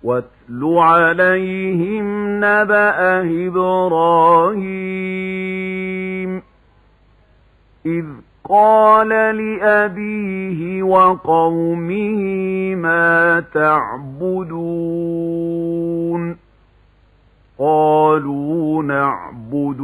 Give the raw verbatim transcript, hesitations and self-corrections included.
واتل عليهم نبأ إبراهيم إذ قال لأبيه وقومه ما تعبدون قالوا نعبد